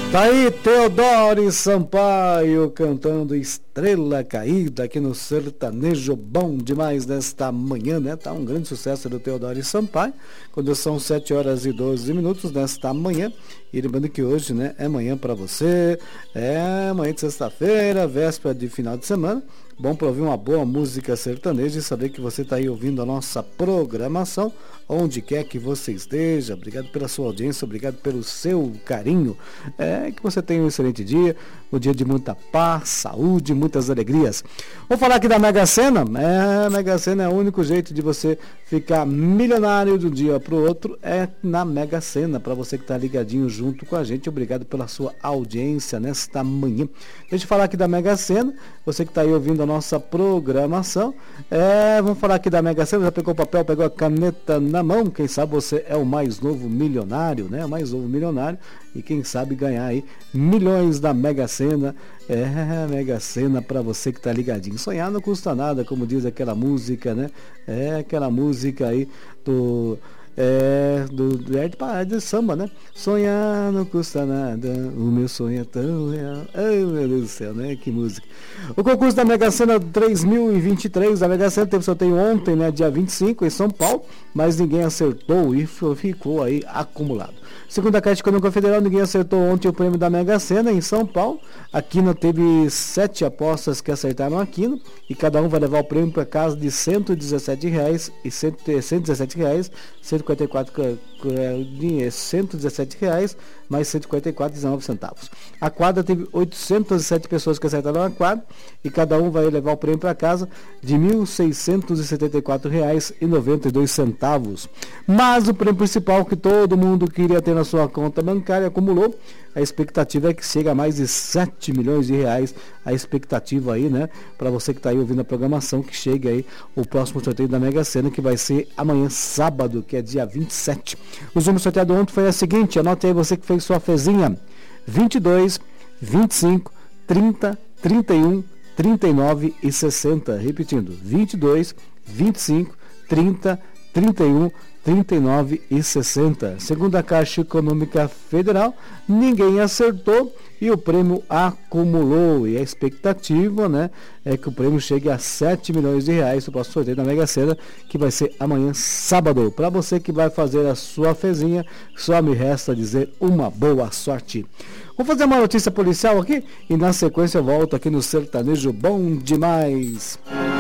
Tá aí Teodoro Sampaio cantando Estrela Caída aqui no Sertanejo Bom Demais nesta manhã, né? Tá um grande sucesso do Teodoro Sampaio, quando são 7h12 nesta manhã. E lembrando que hoje, né, é manhã para você, é manhã de sexta-feira, véspera de final de semana. Bom para ouvir uma boa música sertaneja e saber que você está aí ouvindo a nossa programação, onde quer que você esteja. Obrigado pela sua audiência, obrigado pelo seu carinho. Que você tenha um excelente dia, um dia de muita paz, saúde, muitas alegrias. Vou falar aqui da Mega Sena. A Mega Sena é o único jeito de você ficar milionário de um dia para o outro, é na Mega Sena. Para você que está ligadinho junto com a gente, obrigado pela sua audiência nesta manhã. Deixa eu falar aqui da Mega Sena, você que está aí ouvindo a nossa programação. Vamos falar aqui da Mega Sena. Já pegou o papel, pegou a caneta na mão? Quem sabe você é o mais novo milionário, né? O mais novo milionário, e quem sabe ganhar aí milhões da Mega Sena. Mega Sena para você que está ligadinho. Sonhar não custa nada, como diz aquela música, né? Aquela música aí do de samba, né? Sonhar não custa nada, o meu sonho é tão real. Ai, meu Deus do céu, né? Que música. O concurso da Mega Sena 3023, a Mega Sena teve sorteio ontem, né? Dia 25, em São Paulo, mas ninguém acertou e ficou aí acumulado. Segundo a Caixa Econômica Federal, ninguém acertou ontem o prêmio da Mega Sena em São Paulo. A Quina teve 7 apostas que acertaram a Quina, e cada um vai levar o prêmio para casa de R$117 e R$117, 144 R$117 mais 144,19 centavos. A quadra teve 807 pessoas que acertaram a quadra, e cada um vai levar o prêmio para casa de R$1.674,92. Mas o prêmio principal que todo mundo queria ter na sua conta bancária acumulou. A expectativa é que chegue a mais de R$7 milhões. A expectativa aí, né, para você que está aí ouvindo a programação, que chegue aí o próximo sorteio da Mega Sena, que vai ser amanhã, sábado, que é dia 27. Os números sorteados ontem foi a seguinte, anote aí você que fez sua fezinha: 22, 25, 30, 31, 39 e 60. Repetindo, 22, 25, 30, 31, 39 e 60. Segundo a Caixa Econômica Federal, ninguém acertou e o prêmio acumulou. E a expectativa, né, é que o prêmio chegue a R$7 milhões no próximo sorteio da Mega Sena, que vai ser amanhã, sábado. Para você que vai fazer a sua fezinha, só me resta dizer uma boa sorte. Vou fazer uma notícia policial aqui e na sequência eu volto aqui no Sertanejo Bom Demais.